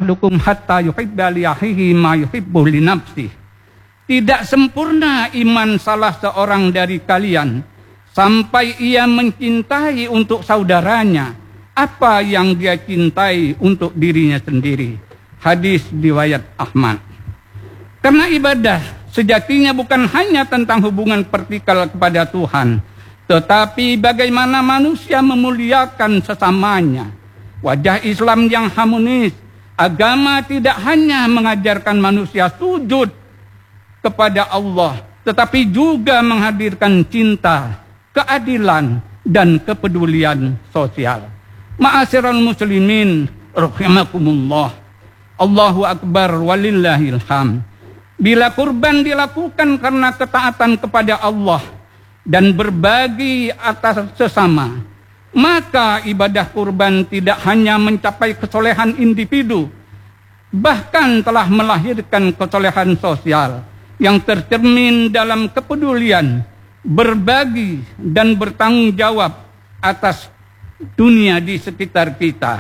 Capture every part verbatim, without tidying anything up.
ahadukum hatta yuhibba li akhihi ma yuhibbu li nafsihi. Tidak sempurna iman salah seorang dari kalian sampai ia mencintai untuk saudaranya apa yang dia cintai untuk dirinya sendiri. Hadis riwayat Ahmad. Karena ibadah sejatinya bukan hanya tentang hubungan vertikal kepada Tuhan, tetapi bagaimana manusia memuliakan sesamanya. Wajah Islam yang harmonis, agama tidak hanya mengajarkan manusia sujud kepada Allah, tetapi juga menghadirkan cinta, keadilan, dan kepedulian sosial. Ma'asyiral muslimin rahimakumullah. Allahu akbar walillahil hamd. Bila kurban dilakukan karena ketaatan kepada Allah dan berbagi atas sesama, maka ibadah kurban tidak hanya mencapai kesolehan individu, bahkan telah melahirkan kesolehan sosial yang tercermin dalam kepedulian, berbagi, dan bertanggung jawab atas dunia di sekitar kita.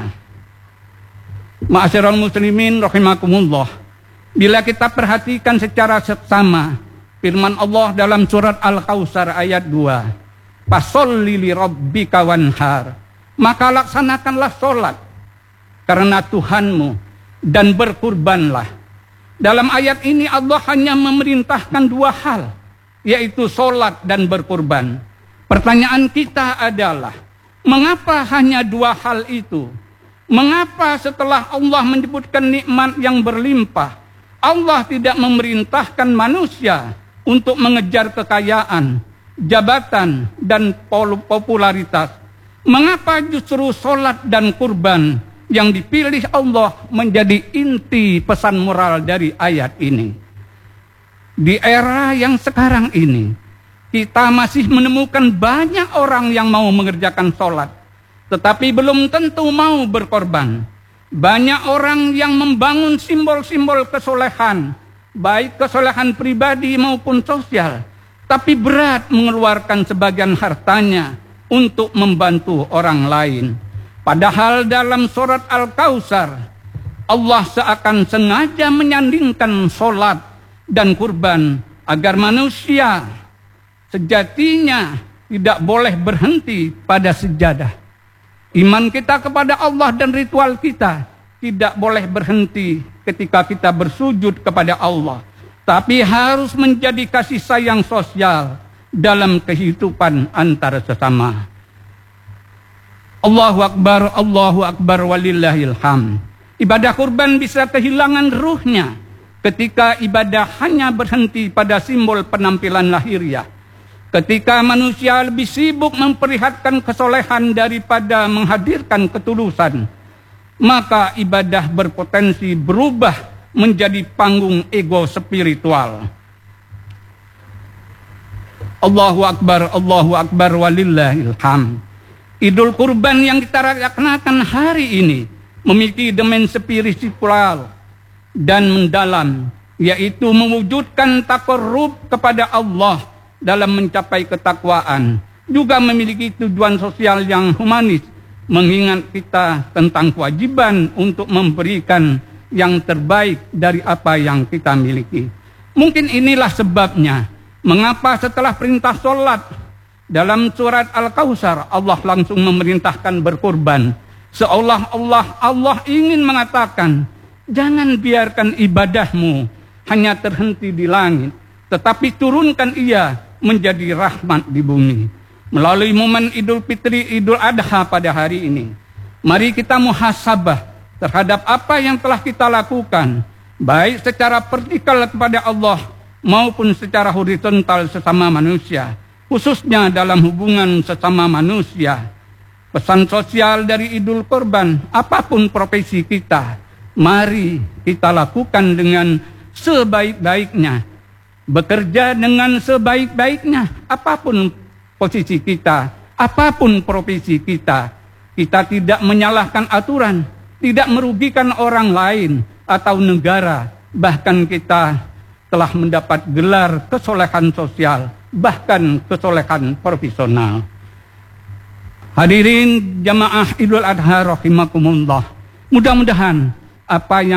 Ma'asyiral muslimin rahimakumullah. Bila kita perhatikan secara seksama firman Allah dalam surat Al-Kautsar ayat dua, fasholli li rabbika wanhar, maka laksanakanlah sholat karena Tuhanmu dan berkurbanlah. Dalam ayat ini Allah hanya memerintahkan dua hal, yaitu sholat dan berkurban. Pertanyaan kita adalah, mengapa hanya dua hal itu? Mengapa setelah Allah menyebutkan nikmat yang berlimpah, Allah tidak memerintahkan manusia untuk mengejar kekayaan, jabatan, dan popularitas? Mengapa justru sholat dan kurban yang dipilih Allah menjadi inti pesan moral dari ayat ini? Di era yang sekarang ini, kita masih menemukan banyak orang yang mau mengerjakan sholat, tetapi belum tentu mau berkorban. Banyak orang yang membangun simbol-simbol kesolehan, baik kesolehan pribadi maupun sosial, tapi berat mengeluarkan sebagian hartanya untuk membantu orang lain. Padahal dalam surat Al-Kautsar, Allah seakan sengaja menyandingkan sholat dan kurban agar manusia sejatinya tidak boleh berhenti pada sejadah. Iman kita kepada Allah dan ritual kita tidak boleh berhenti ketika kita bersujud kepada Allah, tapi harus menjadi kasih sayang sosial dalam kehidupan antara sesama. Allahu akbar, Allahu akbar walillahil hamd. Ibadah kurban bisa kehilangan ruhnya ketika ibadah hanya berhenti pada simbol penampilan lahiriah. Ketika manusia lebih sibuk memperlihatkan kesolehan daripada menghadirkan ketulusan, maka ibadah berpotensi berubah menjadi panggung ego spiritual. Allahu akbar, Allahu akbar walillahil hamd. Idul kurban yang kita rayakan hari ini memiliki dimensi spiritual dan mendalam, yaitu mewujudkan takarrub kepada Allah dalam mencapai ketakwaan, juga memiliki tujuan sosial yang humanis, mengingat kita tentang kewajiban untuk memberikan yang terbaik dari apa yang kita miliki. Mungkin inilah sebabnya mengapa setelah perintah sholat dalam surat Al-Kautsar, Allah langsung memerintahkan berkurban. Seolah-olah Allah ingin mengatakan, jangan biarkan ibadahmu hanya terhenti di langit, tetapi turunkan ia menjadi rahmat di bumi. Melalui momen Idul Fitri, Idul Adha pada hari ini, mari kita muhasabah terhadap apa yang telah kita lakukan, baik secara vertikal kepada Allah maupun secara horizontal sesama manusia, khususnya dalam hubungan sesama manusia. Pesan sosial dari Idul Kurban, apapun profesi kita, mari kita lakukan dengan sebaik-baiknya, bekerja dengan sebaik-baiknya, apapun posisi kita, apapun profesi kita. Kita tidak menyalahkan aturan, tidak merugikan orang lain atau negara, bahkan kita telah mendapat gelar kesolehan sosial, bahkan kesolehan profesional. Hadirin jamaah Idul Adha rahimakumullah. Mudah-mudahan apa yang